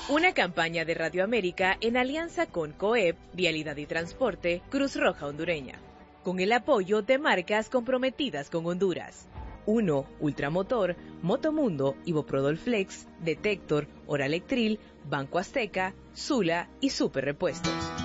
Una campaña de Radio América en alianza con COEP, Vialidad y Transporte, Cruz Roja Hondureña, con el apoyo de marcas comprometidas con Honduras. 1. Ultramotor, Motomundo, Iboprodol Flex, Detector, Oralectril, Banco Azteca, Sula y Super Repuestos.